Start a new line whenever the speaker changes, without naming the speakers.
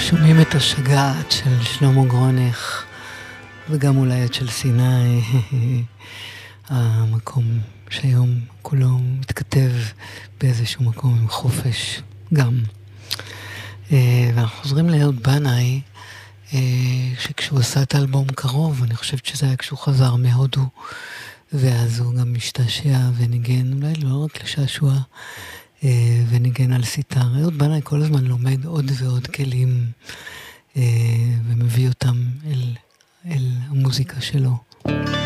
שומעים את השגעת של שלמה גרונך, וגם אולי את של סיני, המקום שהיום כולו מתכתב באיזשהו מקום עם חופש גם. ואנחנו חוזרים לאהוד בנאי, שכשהוא עשה את האלבום קרוב, אני חושבת שזה היה כשהוא חזר מהודו, ואז הוא גם משתעשע וניגן, אולי לא רק לשעשוע, וניגן על סיטר. אהוד בנאי כל הזמן לומד עוד ועוד כלים, ומביא אותם אל המוזיקה שלו.